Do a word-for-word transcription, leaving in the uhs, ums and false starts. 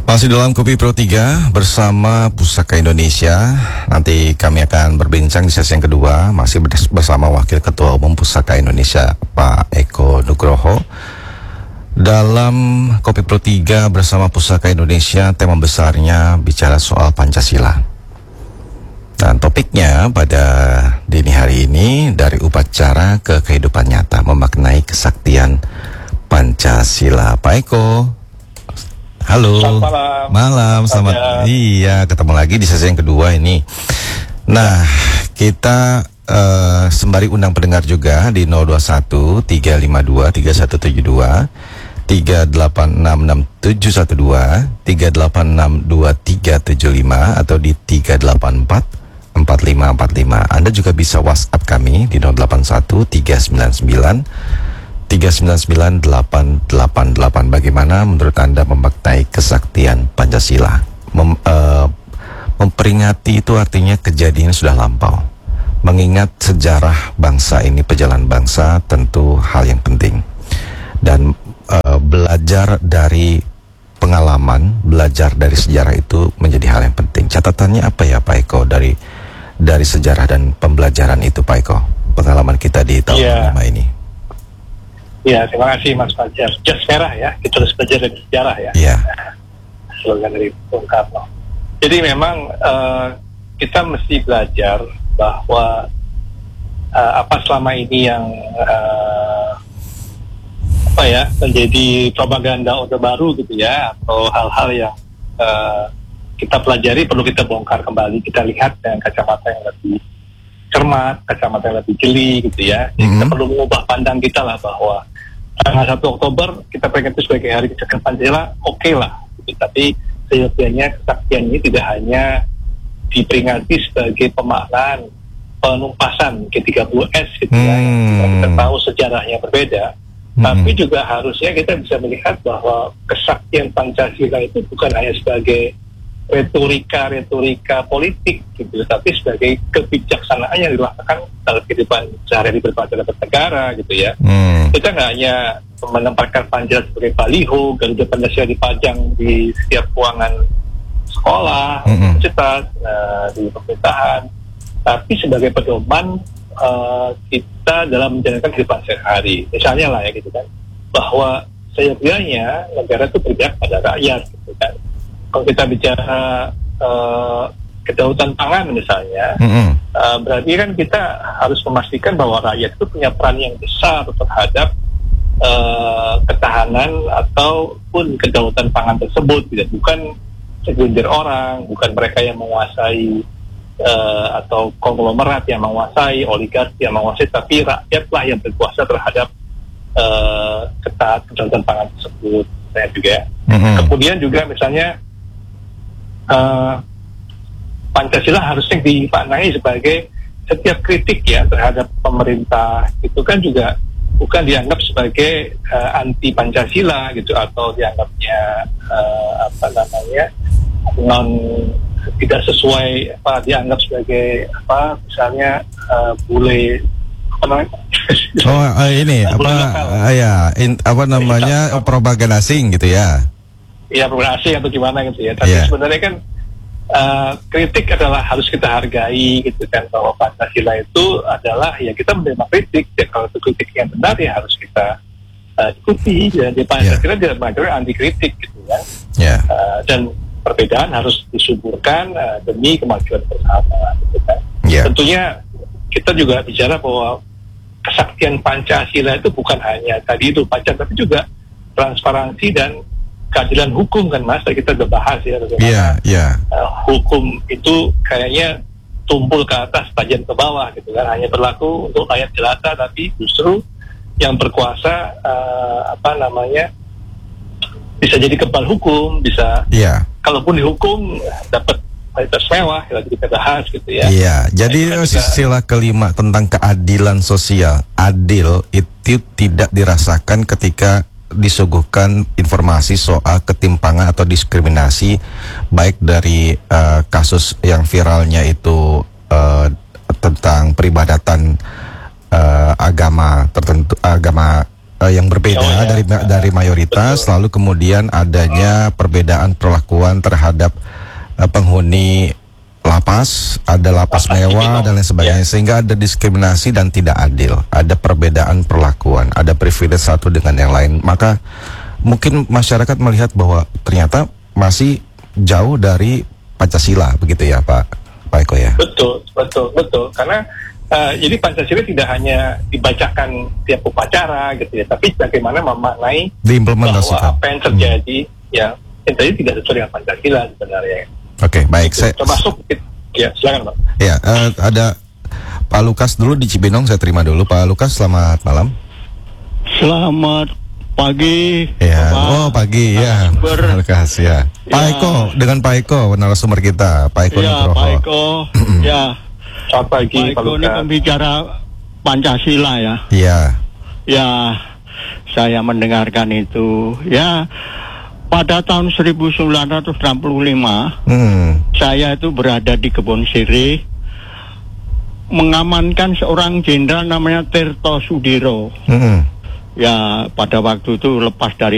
Masih dalam Kopi Pro tiga bersama Pusaka Indonesia. Nanti kami akan berbincang di sesi yang kedua, masih bersama Wakil Ketua Umum Pusaka Indonesia Pak Eko Nugroho. Dalam Kopi Pro tiga bersama Pusaka Indonesia, tema besarnya bicara soal Pancasila. Dan topiknya pada dini hari ini dari upacara ke kehidupan nyata, memaknai kesaktian Pancasila. Pak Eko, halo. Selamat malam. Malam, selamat. Iya, ketemu lagi di sesi yang kedua ini. Nah, kita uh, sembari undang pendengar juga di nol dua satu tiga lima dua tiga satu tujuh dua, tiga delapan enam enam tujuh satu dua, tiga delapan enam dua tiga tujuh lima atau di tiga delapan empat empat lima empat lima. Anda juga bisa WhatsApp kami di nol delapan satu tiga sembilan sembilan tiga sembilan sembilan delapan delapan delapan. Bagaimana menurut Anda memaknai kesaktian Pancasila? Mem, uh, memperingati itu artinya kejadian sudah lampau. Mengingat sejarah bangsa ini, perjalanan bangsa, tentu hal yang penting. Dan uh, belajar dari pengalaman, belajar dari sejarah itu menjadi hal yang penting. Catatannya apa ya Pak Eko dari dari sejarah dan pembelajaran itu Pak Eko? Pengalaman kita di tahun yeah. lima ini. Ya, terima kasih Mas Fajar. Jas merah ya, kita harus belajar dari sejarah ya. Iya. Slogan dari Bung Karno. Jadi memang uh, kita mesti belajar bahwa uh, apa selama ini yang uh, apa ya menjadi propaganda Orde Baru gitu ya, atau hal-hal yang uh, kita pelajari perlu kita bongkar kembali. Kita lihat dengan kacamata yang lebih cermat, kacamata yang lebih jeli gitu ya. Jadi mm-hmm. kita perlu mengubah pandang kita lah bahwa tanggal satu Oktober kita peringati sebagai hari kesaktian Pancasila, oke okay lah. Gitu. Tapi seyogyanya kesaktian ini tidak hanya diperingati sebagai pemaknaan penumpasan G tiga puluh S gitu hmm. ya. Kita tahu sejarahnya berbeda, hmm. tapi juga harusnya kita bisa melihat bahwa kesaktian Pancasila itu bukan hanya sebagai retorika-retorika politik gitu, tapi sebagai kebijaksanaan yang dilakukan dalam kehidupan sehari-hari berbangsa dan bernegara gitu ya. Hmm. Kita nggak hanya menempatkan Pancasila sebagai baliho, Garuda Pancasila dipajang di setiap ruangan sekolah, universitas, hmm. nah, di pemerintahan, tapi sebagai pedoman uh, kita dalam menjalankan kehidupan sehari-hari. Misalnya lah ya gitu kan, bahwa seyogyanya negara itu berpihak pada rakyat gitu kan. Kalau kita bicara uh, kedaulatan pangan misalnya, mm-hmm. uh, berarti kan kita harus memastikan bahwa rakyat itu punya peran yang besar terhadap uh, ketahanan ataupun kedaulatan pangan tersebut, tidak bukan segelintir orang, bukan mereka yang menguasai uh, atau konglomerat yang menguasai, oligarki yang menguasai, tapi rakyatlah yang berkuasa terhadap uh, ketahanan kedaulatan pangan tersebut. Saya juga. Mm-hmm. Kemudian juga misalnya Uh, Pancasila harusnya dimaknai sebagai setiap kritik ya terhadap pemerintah itu kan juga bukan dianggap sebagai uh, anti Pancasila gitu, atau dianggapnya uh, apa namanya non tidak sesuai, apa dianggap sebagai apa misalnya uh, bule apa namanya oh uh, ini apa uh, ya in, apa namanya uh, propaganda asing gitu ya. Ya progresi atau gimana gitu ya, tapi yeah. sebenarnya kan uh, kritik adalah harus kita hargai gitu kan, bahwa Pancasila itu adalah ya kita menerima kritik ya, kalau itu kritik yang benar ya harus kita uh, ikuti ya. Di Pancasila yeah. tidak mengajarkan anti kritik gitu kan, yeah. uh, dan perbedaan harus disuburkan uh, demi kemajuan bersama gitu kan. Yeah. Tentunya kita juga bicara bahwa kesaktian Pancasila itu bukan hanya tadi itu Pancasila, tapi juga transparansi dan keadilan hukum kan Mas, kita udah bahas ya bagaimana yeah, yeah. Uh, hukum itu kayaknya tumpul ke atas tajam ke bawah gitu kan, hanya berlaku untuk rakyat jelata, tapi justru yang berkuasa uh, apa namanya bisa jadi kebal hukum, bisa yeah. kalaupun dihukum dapat fasilitas mewah, lagi kita bahas gitu ya. Iya, yeah. jadi sila kelima tentang keadilan sosial, adil itu tidak dirasakan ketika disuguhkan informasi soal ketimpangan atau diskriminasi, baik dari uh, kasus yang viralnya itu uh, tentang peribadatan uh, agama tertentu, agama uh, yang berbeda oh, ya. dari dari mayoritas, betul. Lalu kemudian adanya perbedaan perlakuan terhadap uh, penghuni lapas, ada lapas, lapas mewah dan lain sebagainya, ya. Sehingga ada diskriminasi dan tidak adil, ada perbedaan perlakuan, ada privilege satu dengan yang lain. Maka mungkin masyarakat melihat bahwa ternyata masih jauh dari Pancasila, begitu ya Pak Pak Eko ya? Betul, betul, betul. Karena uh, jadi Pancasila tidak hanya dibacakan tiap upacara gitu ya, tapi bagaimana memaknai bahwa apa yang terjadi hmm. ya yang tadi tidak sesuai dengan Pancasila sebenarnya. Oke, okay, baik. Saya termasuk, ya silakan Pak. Ya, uh, ada Pak Lukas dulu di Cibinong, saya terima dulu. Pak Lukas, selamat malam. Selamat pagi. Ya, Bapak. Oh pagi ya. Terima kasih ya. Pak ya. Eko, dengan Pak Eko, narasumber kita, Pak Eko. Ya, Pak Eko. Ya. Selamat pagi, Pak Eko ini pembicara Pancasila ya. Iya. Ya, saya mendengarkan itu. Ya. Pada tahun seribu sembilan ratus enam puluh lima, hmm. saya itu berada di Kebon Sirih, mengamankan seorang jenderal namanya Tirto Sudiro. Hmm. Ya, pada waktu itu lepas dari